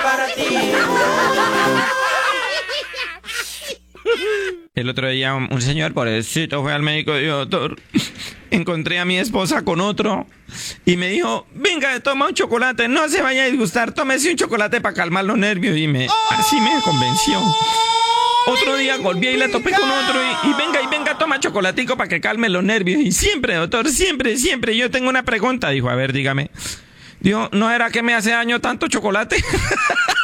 para ti. El otro día un señor pobrecito fue al médico y dijo, doctor, encontré a mi esposa con otro y me dijo, venga, toma un chocolate, no se vaya a disgustar, tómese un chocolate para calmar los nervios y así me convenció. Otro día volví y la topé con otro y venga, toma chocolatico para que calme los nervios. Y siempre, doctor, siempre, yo tengo una pregunta. Dijo, a ver, dígame. Dijo, ¿no era que me hace daño tanto chocolate?